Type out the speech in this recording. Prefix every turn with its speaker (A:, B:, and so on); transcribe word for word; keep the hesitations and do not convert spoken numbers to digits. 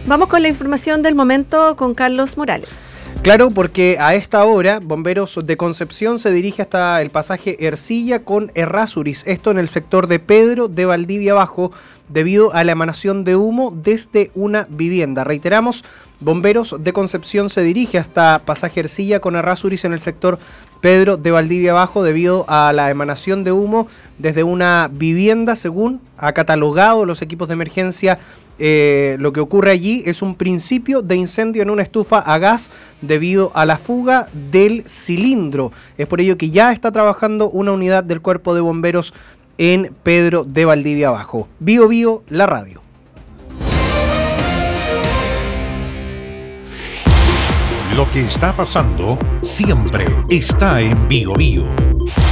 A: Vamos con la información del momento con Carlos Morales.
B: Claro, porque a esta hora Bomberos de Concepción se dirige hasta el pasaje Ercilla con Errázuriz, esto en el sector de Pedro de Valdivia Bajo, debido a la emanación de humo desde una vivienda. Reiteramos, Bomberos de Concepción se dirige hasta pasaje Ercilla con Errázuriz en el sector Pedro de Valdivia Bajo debido a la emanación de humo desde una vivienda, según ha catalogado los equipos de emergencia. Eh, lo que ocurre allí es un principio de incendio en una estufa a gas debido a la fuga del cilindro. Es por ello que ya está trabajando una unidad del Cuerpo de Bomberos en Pedro de Valdivia Bajo. Bio Bio, la radio.
C: Lo que está pasando siempre está en Bio Bio.